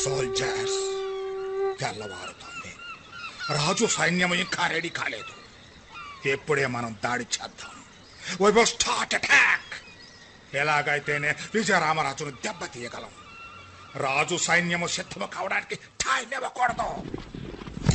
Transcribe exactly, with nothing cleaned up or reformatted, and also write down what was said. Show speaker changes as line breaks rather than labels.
Soldiers, తెల్లవారుతోంది. రాజు సైన్యం ఇంకా ready కాలేదు. ఎప్పుడే మనం దాడి చేద్దాం. We will start attack. ఎలాగైతేనే విజయరామరాజును దెబ్బతీయగలం. రాజు సైన్యము సిద్ధము కావడానికి టైం ఇవ్వకూడదు.